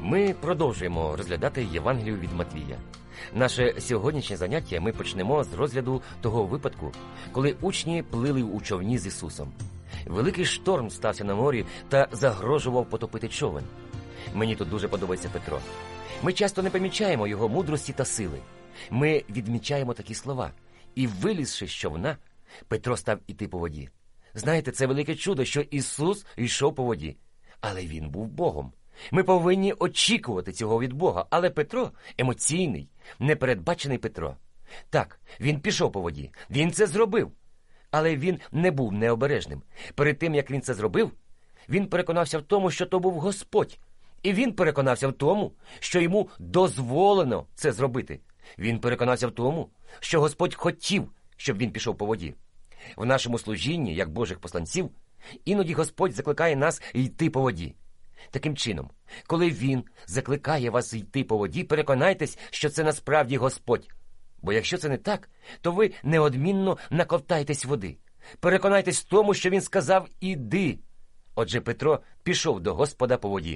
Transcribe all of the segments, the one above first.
Ми продовжуємо розглядати Євангелію від Матвія. Наше сьогоднішнє заняття ми почнемо з розгляду того випадку, коли учні плили у човні з Ісусом. Великий шторм стався на морі та загрожував потопити човен. Мені тут дуже подобається Петро. Ми часто не помічаємо його мудрості та сили. Ми відмічаємо такі слова. І, вилізши з човна, Петро став іти по воді. Знаєте, це велике чудо, що Ісус йшов по воді. Але Він був Богом. Ми повинні очікувати цього від Бога. Але Петро – емоційний, непередбачений Петро. Так, він пішов по воді. Він це зробив. Але він не був необережним. Перед тим, як він це зробив, він переконався в тому, що то був Господь. І він переконався в тому, що йому дозволено це зробити. Він переконався в тому, що Господь хотів, щоб він пішов по воді. В нашому служінні, як Божих посланців, іноді Господь закликає нас йти по воді. Таким чином, коли Він закликає вас йти по воді, переконайтесь, що це насправді Господь. Бо якщо це не так, то ви неодмінно наковтаєтесь води. Переконайтесь в тому, що Він сказав «іди». Отже, Петро пішов до Господа по воді.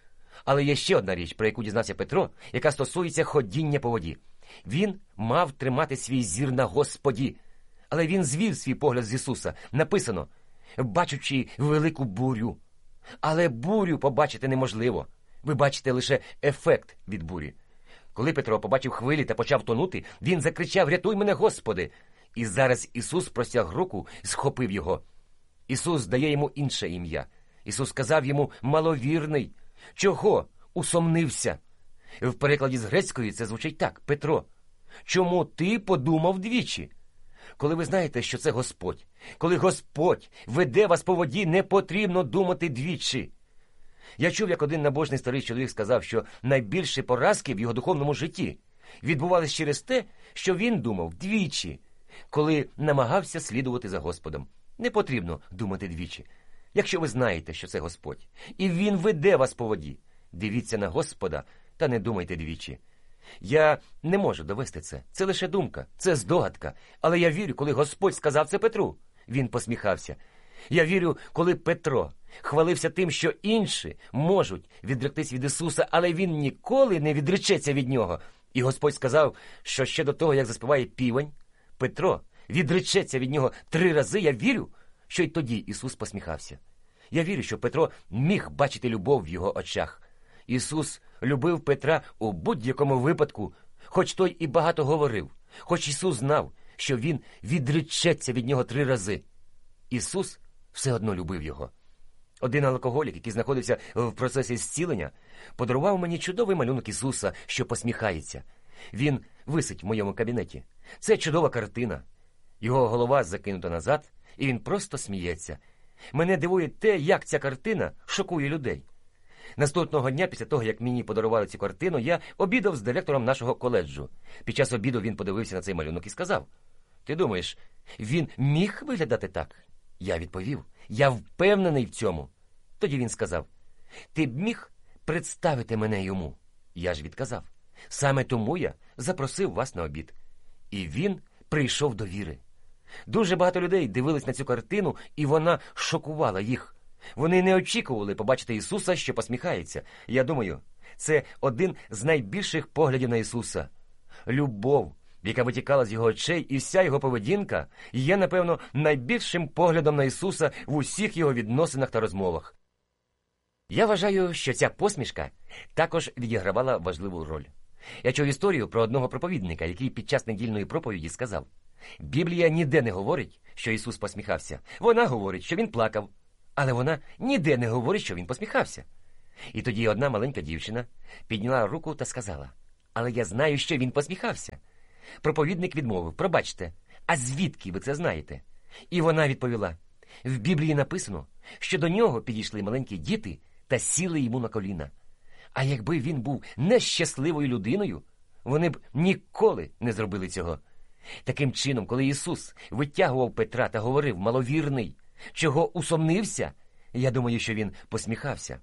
Але є ще одна річ, про яку дізнався Петро, яка стосується ходіння по воді. Він мав тримати свій зір на Господі. Але він звів свій погляд з Ісуса. Написано, бачучи велику бурю. Але бурю побачити неможливо. Ви бачите лише ефект від бурі. Коли Петро побачив хвилі та почав тонути, він закричав «Рятуй мене, Господи!» І зараз Ісус простяг руку і схопив його. Ісус дає йому інше ім'я. Ісус сказав йому «маловірний». Чого усомнився? В перекладі з грецької це звучить так: Петро, чому ти подумав двічі? Коли ви знаєте, що це Господь, коли Господь веде вас по воді, не потрібно думати двічі. Я чув, як один набожний старий чоловік сказав, що найбільші поразки в його духовному житті відбувалися через те, що він думав двічі, коли намагався слідувати за Господом. Не потрібно думати двічі. Якщо ви знаєте, що це Господь, і Він веде вас по воді, дивіться на Господа та не думайте двічі. Я не можу довести це. Це лише думка, це здогадка. Але я вірю, коли Господь сказав це Петру. Він посміхався. Я вірю, коли Петро хвалився тим, що інші можуть відректись від Ісуса, але він ніколи не відречеться від Нього. І Господь сказав, що ще до того, як заспіває півень, Петро відречеться від Нього 3 рази. Я вірю, що й тоді Ісус посміхався. Я вірю, що Петро міг бачити любов в його очах. Ісус любив Петра у будь-якому випадку, хоч той і багато говорив, хоч Ісус знав, що він відречеться від нього 3 рази. Ісус все одно любив його. Один алкоголік, який знаходився в процесі зцілення, подарував мені чудовий малюнок Ісуса, що посміхається. Він висить в моєму кабінеті. Це чудова картина. Його голова закинута назад, і він просто сміється. Мене дивує те, як ця картина шокує людей. Наступного дня, після того, як мені подарували цю картину, я обідав з директором нашого коледжу. Під час обіду він подивився на цей малюнок і сказав: «Ти думаєш, він міг виглядати так?» Я відповів: «Я впевнений в цьому». Тоді він сказав: «Ти б міг представити мене йому?» Я ж відказав: «Саме тому я запросив вас на обід». І він прийшов до віри. Дуже багато людей дивились на цю картину, і вона шокувала їх. Вони не очікували побачити Ісуса, що посміхається. Я думаю, це один з найбільших поглядів на Ісуса. Любов, яка витікала з його очей, і вся його поведінка є, напевно, найбільшим поглядом на Ісуса в усіх його відносинах та розмовах. Я вважаю, що ця посмішка також відігравала важливу роль. Я чув історію про одного проповідника, який під час недільної проповіді сказав: «Біблія ніде не говорить, що Ісус посміхався. Вона говорить, що Він плакав. Але вона ніде не говорить, що Він посміхався». І тоді одна маленька дівчина підняла руку та сказала: «Але я знаю, що Він посміхався». Проповідник відмовив: «Пробачте, а звідки ви це знаєте?» І вона відповіла: «В Біблії написано, що до нього підійшли маленькі діти та сіли йому на коліна. А якби він був нещасливою людиною, вони б ніколи не зробили цього». Таким чином, коли Ісус витягував Петра та говорив «маловірний», чого усомнився, я думаю, що він посміхався.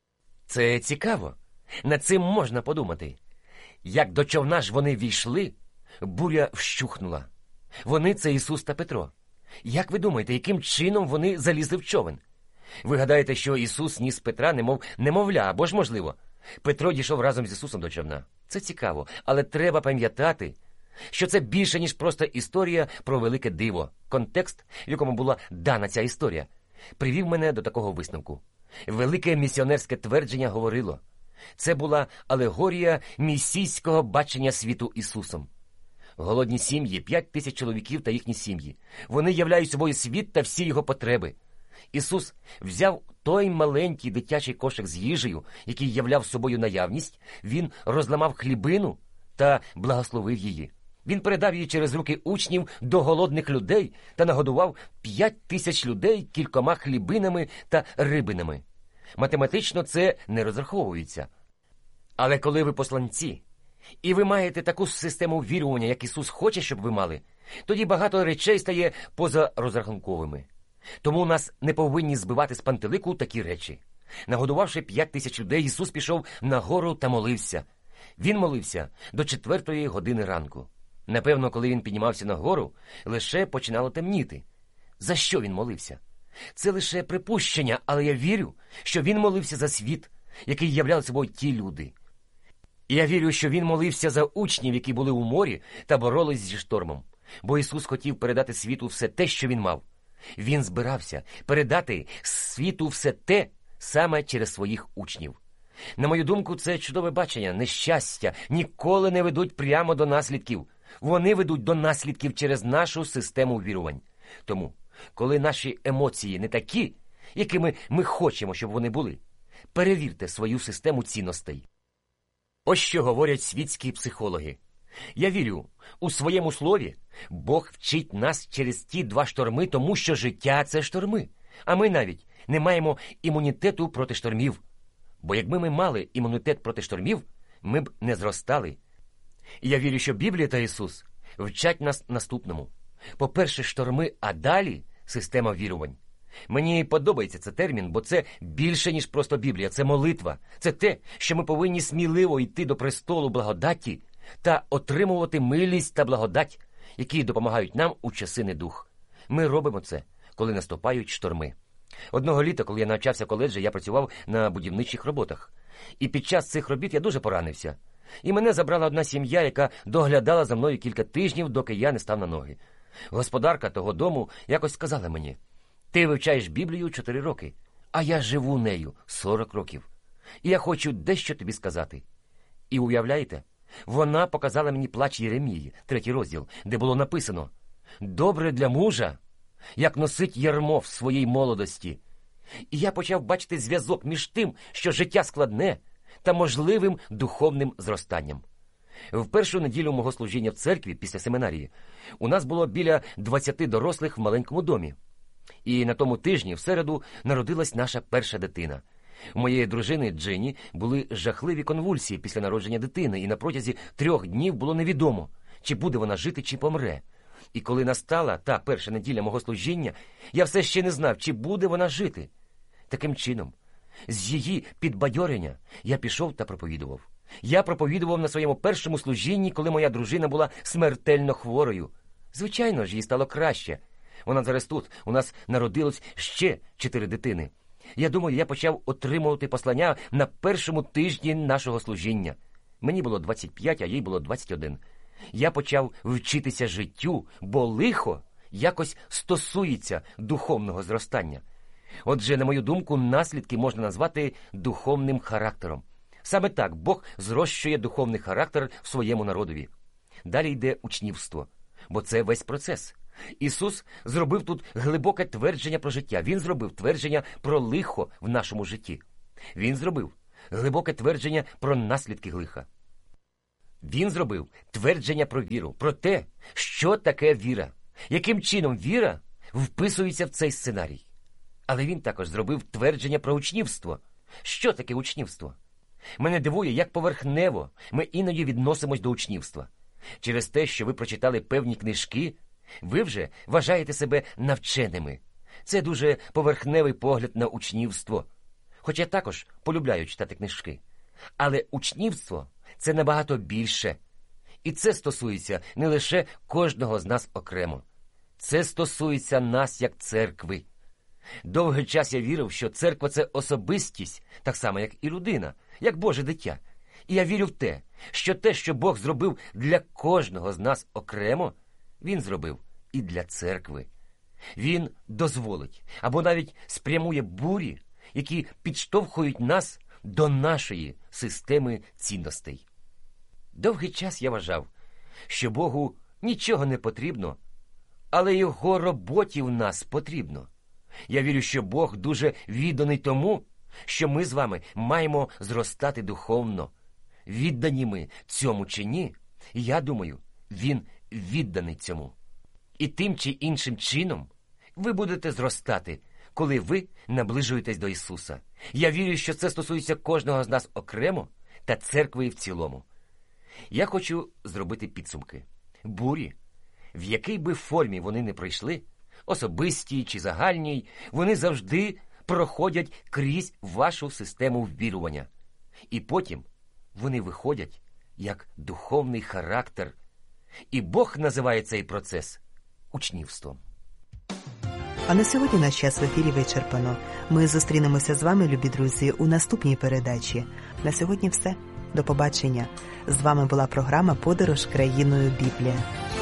Це цікаво. Над цим можна подумати. Як до човна ж вони війшли, буря вщухнула. Вони – це Ісус та Петро. Як ви думаєте, яким чином вони залізли в човен? Ви гадаєте, що Ісус ніс Петра, немов немовля, або ж, можливо, Петро дійшов разом з Ісусом до човна. Це цікаво, але треба пам'ятати, що це більше, ніж просто історія про велике диво. Контекст, в якому була дана ця історія, привів мене до такого висновку. Велике місіонерське твердження говорило, це була алегорія місійського бачення світу Ісусом. Голодні сім'ї, 5000 чоловіків та їхні сім'ї. Вони являють собою світ та всі його потреби. Ісус взяв той маленький дитячий кошик з їжею, який являв собою наявність, Він розламав хлібину та благословив її. Він передав її через руки учнів до голодних людей та нагодував 5000 людей кількома хлібинами та рибинами. Математично це не розраховується. Але коли ви посланці, і ви маєте таку систему вірування, як Ісус хоче, щоб ви мали, тоді багато речей стає позарозрахунковими. Тому нас не повинні збивати з пантелику такі речі. Нагодувавши 5000 людей, Ісус пішов на гору та молився. Він молився до 4 години ранку. Напевно, коли він піднімався на гору, лише починало темніти. За що він молився? Це лише припущення, але я вірю, що він молився за світ, який являв собою ті люди. І я вірю, що він молився за учнів, які були у морі та боролись зі штормом. Бо Ісус хотів передати світу все те, що він мав. Він збирався передати світу все те саме через своїх учнів. На мою думку, це чудове бачення. Нещастя ніколи не ведуть прямо до наслідків. Вони ведуть до наслідків через нашу систему вірувань. Тому, коли наші емоції не такі, якими ми хочемо, щоб вони були, перевірте свою систему цінностей. Ось що говорять світські психологи. Я вірю, у своєму слові Бог вчить нас через ті 2 шторми, тому що життя – це шторми. А ми навіть не маємо імунітету проти штормів. Бо якби ми мали імунітет проти штормів, ми б не зростали. І я вірю, що Біблія та Ісус вчать нас наступному. По-перше, шторми, а далі система вірувань. Мені подобається цей термін, бо це більше, ніж просто Біблія. Це молитва. Це те, що ми повинні сміливо йти до престолу благодаті та отримувати милість та благодать, які допомагають нам у часи недух. Ми робимо це, коли наступають шторми. Одного літа, коли я навчався в коледжі, я працював на будівничих роботах. І під час цих робіт я дуже поранився. І мене забрала одна сім'я, яка доглядала за мною кілька тижнів, доки я не став на ноги. Господарка того дому якось сказала мені: «Ти вивчаєш Біблію 4 роки, а я живу нею 40 років. І я хочу дещо тобі сказати». І уявляєте, вона показала мені плач Єремії, 3 розділ, де було написано: «Добре для мужа, як носить ярмо в своїй молодості». І я почав бачити зв'язок між тим, що життя складне, та можливим духовним зростанням. В першу неділю мого служіння в церкві після семінарії у нас було біля 20 дорослих в маленькому домі. І на тому тижні, в середу, народилась наша перша дитина. У моєї дружини Джині були жахливі конвульсії після народження дитини, і на протязі 3 днів було невідомо, чи буде вона жити, чи помре. І коли настала та перша неділя мого служіння, я все ще не знав, чи буде вона жити. Таким чином, з її підбадьорення я пішов та проповідував. Я проповідував на своєму першому служінні, коли моя дружина була смертельно хворою. Звичайно ж, їй стало краще. Вона зараз тут, у нас народилось ще 4 дитини. Я думаю, я почав отримувати послання на першому тижні нашого служіння. Мені було 25, а їй було 21. Я почав вчитися життю, бо лихо якось стосується духовного зростання. Отже, на мою думку, наслідки можна назвати духовним характером. Саме так Бог зрощує духовний характер в своєму народові. Далі йде учнівство, бо це весь процес. Ісус зробив тут глибоке твердження про життя. Він зробив твердження про лихо в нашому житті. Він зробив глибоке твердження про наслідки лиха. Він зробив твердження про віру, про те, що таке віра, яким чином віра вписується в цей сценарій. Але він також зробив твердження про учнівство. Що таке учнівство? Мене дивує, як поверхнево ми іноді відносимось до учнівства. Через те, що ви прочитали певні книжки, ви вже вважаєте себе навченими. Це дуже поверхневий погляд на учнівство. Хоч я також полюбляю читати книжки. Але учнівство – це набагато більше. І це стосується не лише кожного з нас окремо. Це стосується нас як церкви. Довгий час я вірив, що церква – це особистість, так само, як і людина, як Боже дитя. І я вірю в те, що Бог зробив для кожного з нас окремо, Він зробив і для церкви. Він дозволить або навіть спрямує бурі, які підштовхують нас до нашої системи цінностей. Довгий час я вважав, що Богу нічого не потрібно, але Його роботі в нас потрібно. Я вірю, що Бог дуже відданий тому, що ми з вами маємо зростати духовно. Віддані ми цьому чи ні, я думаю, Він відданий цьому. І тим чи іншим чином ви будете зростати, коли ви наближуєтесь до Ісуса. Я вірю, що це стосується кожного з нас окремо та церкви в цілому. Я хочу зробити підсумки. Бурі, в якій би формі вони не пройшли, особистій чи загальній, вони завжди проходять крізь вашу систему ввірування. І потім вони виходять як духовний характер. І Бог називає цей процес учнівством. А на сьогодні наш час в ефірі вичерпано. Ми зустрінемося з вами, любі друзі, у наступній передачі. На сьогодні все. До побачення. З вами була програма «Подорож країною Біблія».